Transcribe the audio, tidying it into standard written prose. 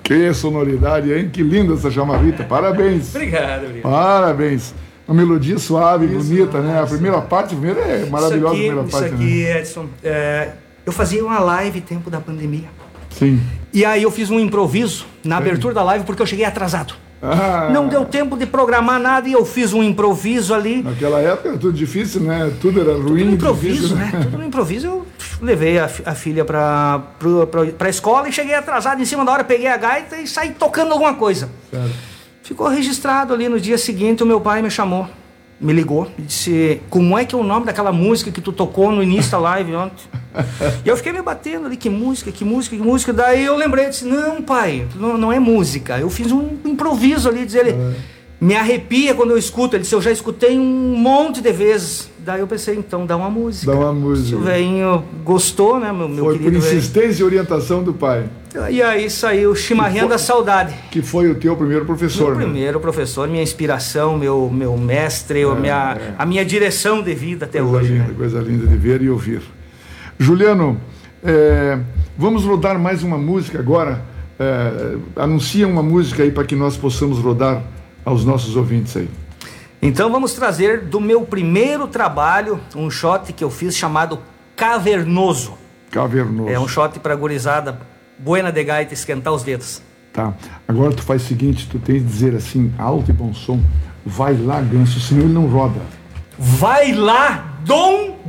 Que sonoridade, hein? Que linda essa chamarrita. Parabéns. Obrigado. Parabéns. Uma melodia suave, bonita, né? A primeira é maravilhosa. Isso aqui, Edson, eu fazia uma live tempo da pandemia. Sim. E aí eu fiz um improviso na abertura da live porque eu cheguei atrasado. Não deu tempo de programar nada e eu fiz um improviso ali. Naquela época era tudo difícil, né? Tudo era ruim. Tudo no improviso, difícil, né? Tudo no improviso. Eu levei a filha pra escola e cheguei atrasado em cima da hora, peguei a gaita e saí tocando alguma coisa. Certo. Ficou registrado ali. No dia seguinte o meu pai me chamou, me ligou e disse: como é que é o nome daquela música que tu tocou no início da live ontem? E eu fiquei me batendo ali, que música. Daí eu lembrei, disse: não, pai, não é música. Eu fiz um improviso ali, diz ele. Me arrepia quando eu escuto. Ele disse: eu já escutei um monte de vezes. Daí eu pensei, então dá uma música. Dá uma música. O velhinho gostou, né, meu foi querido por insistência velho. E orientação do pai. E aí saiu Chimarrão da Saudade. Que foi o teu primeiro professor, meu primeiro professor, minha inspiração, meu mestre, a minha direção de vida até hoje. Linda, né? Coisa linda de ver e ouvir. Juliano, vamos rodar mais uma música agora. Anuncia uma música aí para que nós possamos rodar aos nossos ouvintes aí. Então vamos trazer do meu primeiro trabalho um shot que eu fiz chamado Cavernoso. Cavernoso. É um shot para gurizada buena de gaita, esquentar os dedos. Tá. Agora tu faz o seguinte, tu tens de dizer assim, alto e bom som, vai lá, Ganso, senão ele não roda. Vai lá, Dom